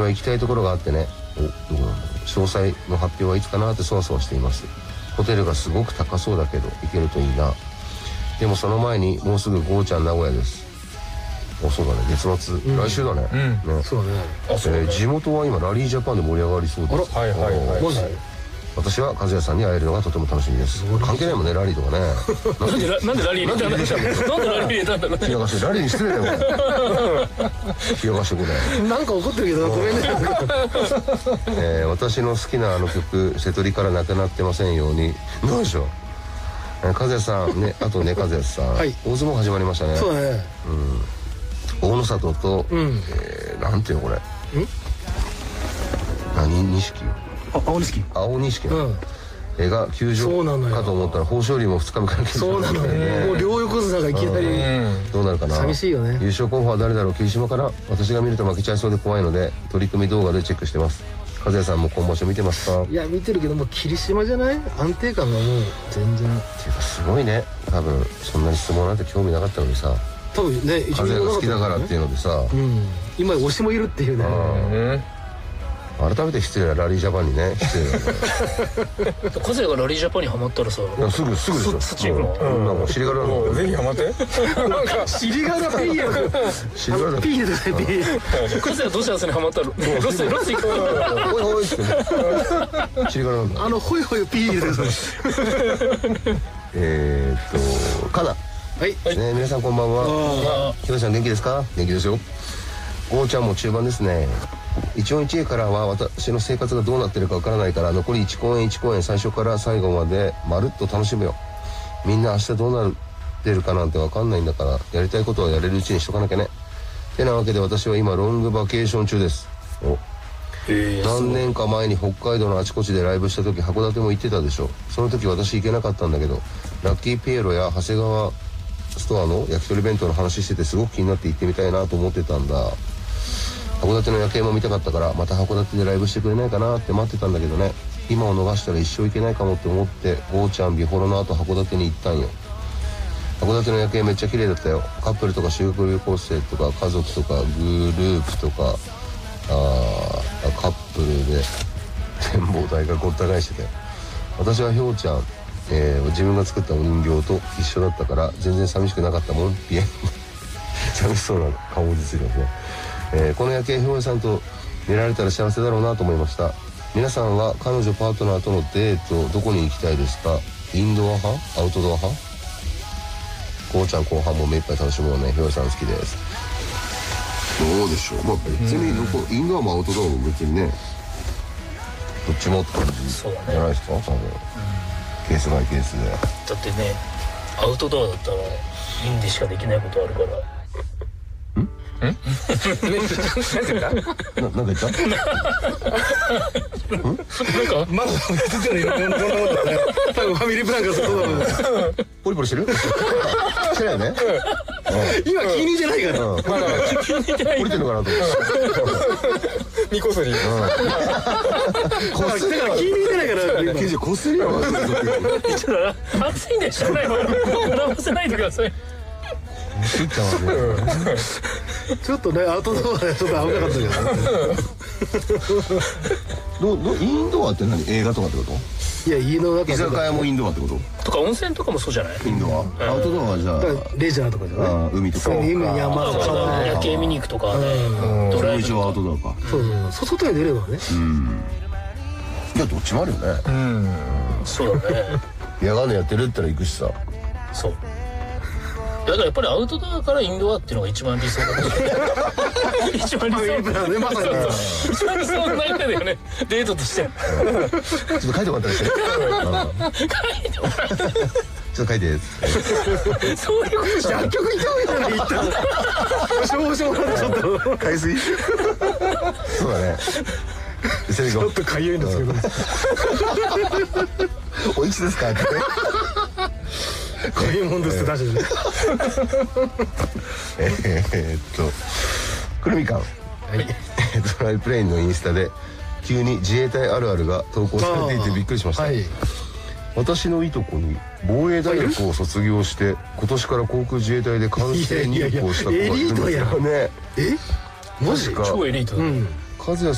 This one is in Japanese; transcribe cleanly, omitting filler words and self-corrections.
行きたいところがあってね。どこなんだろう。詳細の発表はいつかなってそわそわしています。ホテルがすごく高そうだけど行けるといいな。でもその前にもうすぐゴーちゃん名古屋です。そうだね、月末、来週だね。 そうだね。地元は今ラリージャパンで盛り上がりそうです。 はいはいはい。 私は和也さんに会えるのがとても楽しみです。関係ないもんね、ラリーとかね。 なんでラリー入れたんだ。なんでラリー入れたんだ。 冷やかしてラリーに失礼だよ。冷やかしてこれ。 なんか怒ってるけどごめんね。 私の好きなあの曲瀬戸りからなくなってませんように。何でしょう。和也さんね、あとね和也さん。大相撲始まりましたね。 そうだね。 大野里となんていうのこれ。錦。 青錦が休場かと思ったら豊昇龍も2日目から休場。 そうなのね。もう両横綱がいきなりどうなるかな。 寂しいよね。 優勝候補は誰だろう。霧島かな。私が見ると負けちゃいそうで怖いので取り組み動画でチェックしてます。和也さんも今場所見てますか。 いや見てるけども霧島じゃない。安定感がもう全然。 っていうかすごいね。多分そんなに相撲なんて興味なかったのにさ。 多分ね。 和也が好きだからっていうのでさ。 今推しもいるっていうね。 改めて失礼なラリージャパンにね。失礼だね。 和也がラリージャパンにハマったらさ、 すぐでしょ。 そっち行くの。 なんか尻柄なの。 ぜひハマって。 尻柄ピーや。 尻柄ピーでさピー。 和也ドジャースにハマったらロス行くの。 ほいほいってね。尻柄なんだ。 ホイホイピーでさ。 かな。はいね、皆さんこんばんは。ひろしさん元気ですか。元気ですよ。ゴーちゃんも中盤ですね。一音一会からは私の生活がどうなってるかわからないから、残り1公演1公演最初から最後までまるっと楽しむよ。みんな明日どうなってるかなんてわかんないんだから、やりたいことはやれるうちにしとかなきゃね。てなわけで私は今ロングバケーション中です。何年か前に北海道のあちこちでライブした時函館も行ってたでしょ。その時私行けなかったんだけど、ラッキーピエロや長谷川ストアの焼き鳥弁当の話しててすごく気になって行ってみたいなと思ってたんだ。函館の夜景も見たかったから、また函館でライブしてくれないかなって待ってたんだけどね。今を逃したら一生行けないかもって思って、ゴーちゃんビホロの後函館に行ったんよ。函館の夜景めっちゃ綺麗だったよ。カップルとか修学旅行生とか家族とかグループとかカップルで展望台がごった返してたよ。私はひょうちゃん、自分が作ったお人形と一緒だったから全然寂しくなかったもん。ピエン寂しそうな顔文字ついてますね。この夜景ひょうさんと見られたら幸せだろうなと思いました。皆さんは彼女パートナーとのデートどこに行きたいですか。インドア派アウトドア派。こうちゃん後半も目いっぱい楽しもうね。ひょうさん好きです。どうでしょう。まあ別にインドアもアウトドアも別にね、どっちもって感じじゃないですか。多分ケースバイケースで。 だってね、アウトドアだったらインでしかできないことあるから。 なんて言ったなんか言ったなんかまだ言ってたらいろんなもんだね。多分ファミリープランがそうだもん。 ポリポリしてるしてないよね。 今気に入ってないから。 気に入ってない。 降りてるのかなと思って。 ニコスリ。 だから気に入ってないから。 記事こすりよ。 暑いんでしょ。笑わせないでください。 ちょっとねアウトドアでちょっと危なかったけど。 インドアって何。映画とかってこと。 いや家の中居酒屋もインドアってこと。 とか温泉とかもそうじゃない。 インドアアウトドアはじゃあレジャーとかじゃない。 海とか海山とか夜景見に行くとかね。 ドライブ一応アウトドアか。 そう外に出ればね。 いやどっちもあるよね。 そうだね。 野外のやってるったら行くしさ。 そう。だからやっぱりアウトドアからインドアっていうのが一番理想だね。一番理想だね。まさに一番理想の流れだよね。デートとして。ちょっと書いてもらったりして。書いてもらった。ちょっと書いて。 そういうことじゃん。 薬局行ってもいいじゃない。少々ちょっと買いすぎ。そうだね。 ちょっとかゆいんですけど。 おいくつですかって。 こういうもんですって出してね。くるみかん。ドライプレインのインスタで急に自衛隊あるあるが投稿されていてびっくりしました。私のいとこに防衛大学を卒業して今年から航空自衛隊で完成入校した子がいるんですよね。 マジ超エリートだ。 和也